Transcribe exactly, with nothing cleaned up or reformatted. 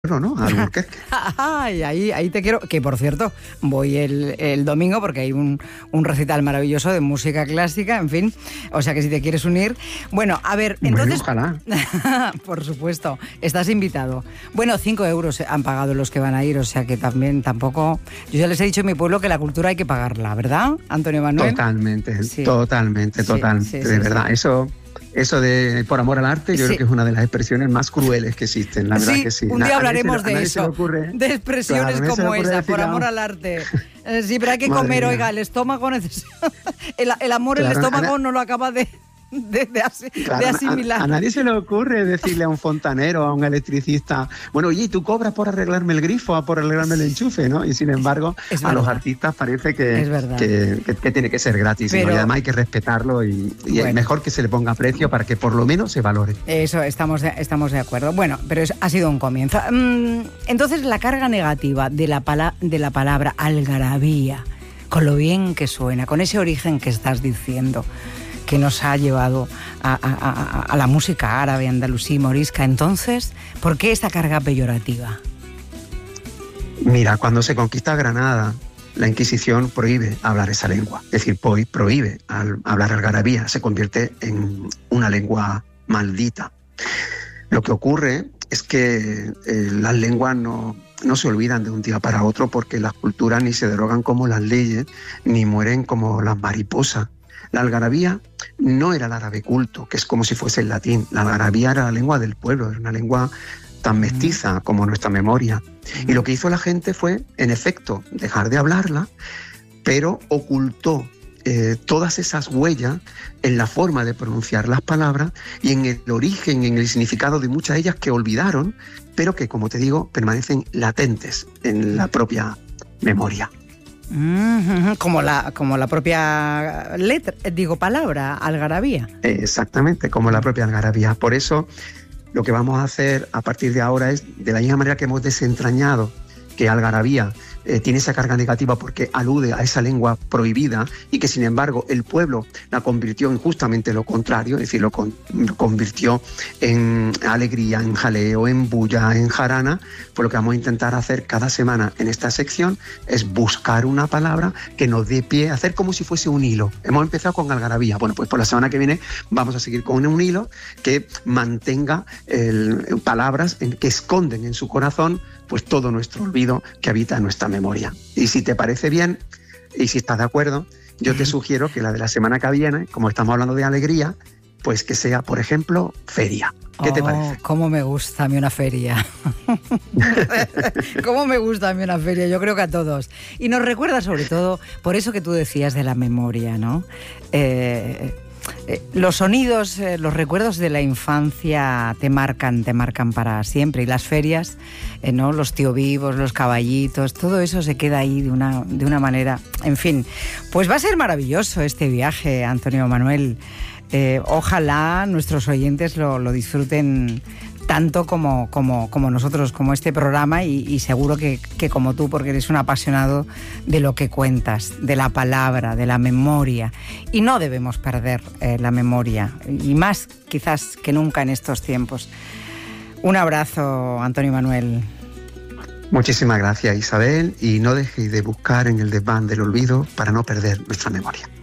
¿no? A Alburquerque. Ay, ahí, ahí te quiero, que por cierto, voy el, el domingo porque hay un, un recital maravilloso de música clásica, en fin, o sea que si te quieres unir. Bueno, a ver, entonces... Bueno, ojalá. Por supuesto, estás invitado. Bueno, cinco euros han pagado los que van a ir, o sea que también tampoco... Yo ya les he dicho en mi pueblo que la cultura hay que pagarla, ¿verdad, Antonio Manuel? Totalmente, Sí. totalmente, Sí, totalmente, sí, de sí, verdad, sí. eso... Eso de por amor al arte, yo Sí. creo que es una de las expresiones más crueles que existen, la verdad Sí, que sí. un día A- a nadie hablaremos se- a de nadie se le eso, ocurre- de expresiones claro, a nadie se le como ocurre esa, decir, por "Ah, amor al arte". Eh, sí, pero hay que Madre comer, mía. oiga, el estómago necesita... el, el amor, el Claro, estómago Ana- no lo acaba de, de, de asi- Claro, de a- asimilar. A, a nadie se le ocurre decirle a un fontanero, a un electricista, bueno, oye, ¿tú cobras por arreglarme el grifo o por arreglarme el enchufe, no? Y sin embargo, Es a los verdad. artistas parece que, Es verdad. que, que- que tiene que ser gratis, ¿no? Pero- Y además hay que respetarlo y, y Bueno. es mejor que se le ponga precio para que por lo menos se valore. Eso, estamos de, estamos de acuerdo. Bueno, pero es- ha sido un comienzo. Mm, entonces, la carga negativa de la, pala- de la palabra algarabía, con lo bien que suena, con ese origen que estás diciendo, que nos ha llevado a, a- a- a la música árabe, andalusí, morisca. Entonces, ¿por qué esta carga peyorativa? Mira, cuando se conquista Granada, la Inquisición prohíbe hablar esa lengua. Es decir, poi- prohíbe al- hablar algarabía, se convierte en una lengua maldita. Lo que ocurre es que eh, las lenguas no, no se olvidan de un día para otro porque las culturas ni se derogan como las leyes, ni mueren como las mariposas. La algarabía no era el árabe culto, que es como si fuese el latín. La algarabía era la lengua del pueblo, era una lengua tan mestiza como nuestra memoria. Y lo que hizo la gente fue, en efecto, dejar de hablarla, pero ocultó eh, todas esas huellas en la forma de pronunciar las palabras y en el origen, en el significado de muchas de ellas que olvidaron, pero que, como te digo, permanecen latentes en la propia memoria. Mm, como la, como la propia letra, eh, digo, palabra, algarabía. Eh, Exactamente, como la propia algarabía. Por eso, lo que vamos a hacer a partir de ahora es, de la misma manera que hemos desentrañado que algarabía eh, tiene esa carga negativa porque alude a esa lengua prohibida y que sin embargo el pueblo la convirtió en justamente lo contrario, es decir, lo, con, lo convirtió en alegría, en jaleo, en bulla, en jarana. Pues lo que vamos a intentar hacer cada semana en esta sección es buscar una palabra que nos dé pie, hacer como si fuese un hilo. Hemos empezado con algarabía, bueno, pues por la semana que viene vamos a seguir con un hilo que mantenga el, palabras en, que esconden en su corazón pues todo nuestro olvido que habita en nuestra memoria. Y si te parece bien, y si estás de acuerdo, yo te sugiero que la de la semana que viene, como estamos hablando de alegría, pues que sea, por ejemplo, feria. ¿Qué Oh, te parece? Cómo me gusta a mí una feria. Cómo me gusta a mí una feria, yo creo que a todos. Y nos recuerda sobre todo, por eso que tú decías de la memoria, ¿no? Eh, eh, los sonidos, eh, los recuerdos de la infancia te marcan, te marcan para siempre. Y las ferias, eh, ¿no? Los tío vivos, los caballitos, todo eso se queda ahí de una, de una manera... En fin, pues va a ser maravilloso este viaje, Antonio Manuel. Eh, ojalá nuestros oyentes lo, lo disfruten tanto como, como, como nosotros, como este programa y, y seguro que, que como tú, porque eres un apasionado de lo que cuentas, de la palabra, de la memoria. Y no debemos perder eh, la memoria, y más quizás que nunca en estos tiempos. Un abrazo, Antonio Manuel. Muchísimas gracias, Isabel, y no dejéis de buscar en el desván del olvido para no perder nuestra memoria.